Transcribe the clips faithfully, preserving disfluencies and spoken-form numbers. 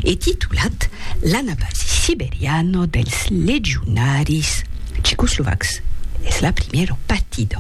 e titulat L'anabasi siberiano dels legionaris cecoslovacs. Es la primera partido.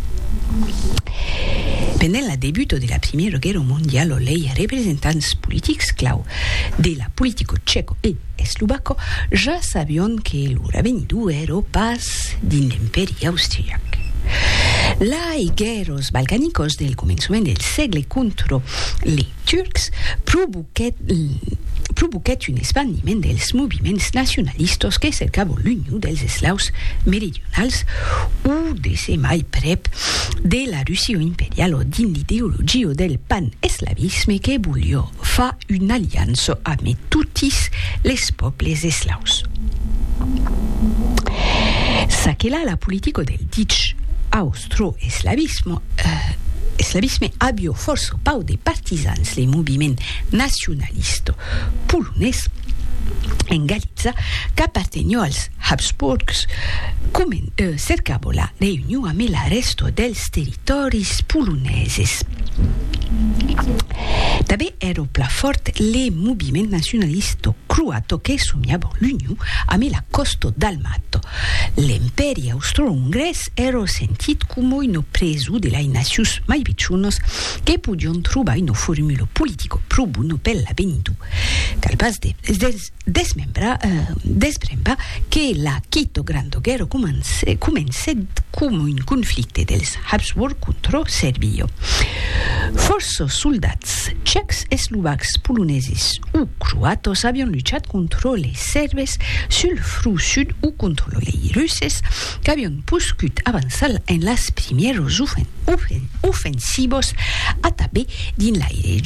Pendent la debuto de la Primera Guerra Mondiale, lei representants politics clau de la politico ceco e eslovaco ja sabion que l'ora venidu ero pas din l'imperi austriac. Lai guerros balcanicos del començament del segle contra les turcs provoquet, provoquet un expandiment dels moviments nacionalistos que cercaven l'unió dels eslaus meridionals o de ser mai prep de la Russia imperial o din l'ideologia del pan-eslavisme que volia fa una aliança amb tutti les pobles eslaus. Saquela la politica del ditx austro-eslavisme eh, eslavisme abbia força pau de partisans le moviment nacionalista polonès en Galiza que appartenio als Habsburgs come eh, cercavo la reunió amb la resto dels territoris poloneses. També ero pla fort le moviment nacionalista croato che sognava l'unió amb la costa dalmato. L'imperi austro-ungres ero sentit come una preso de lai nazius mai vicionos che podion trobar una formula politico pro buono per l'avvenitu, capace de des, desmembra, eh, desbremba che la Quito Grande Guerra comencé come un conflicte dels Habsburg contra Serbia. Força soldats txecs, eslovacs, poloneses ou croatos havien lluitat contra les serbes sul front sud ou contra les russes que havien pogut avançar en les primeres ofen- ofen- ofensivos a també din la